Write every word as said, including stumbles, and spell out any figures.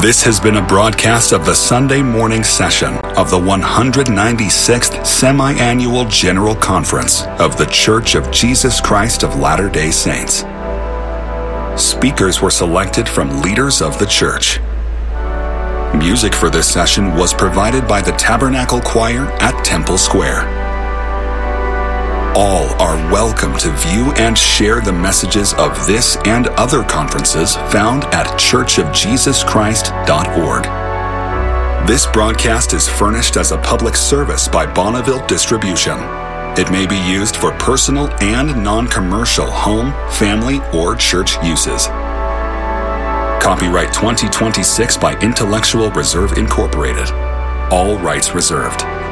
This has been a broadcast of the Sunday morning session of the one hundred ninety-sixth Semi-Annual General Conference of The Church of Jesus Christ of Latter-day Saints. Speakers were selected from leaders of the church. Music for this session was provided by the Tabernacle Choir at Temple Square. All are welcome to view and share the messages of this and other conferences found at church of jesus christ dot org. This broadcast is furnished as a public service by Bonneville Distribution. It may be used for personal and non-commercial home, family, or church uses. Copyright twenty twenty-six by Intellectual Reserve Incorporated. All rights reserved.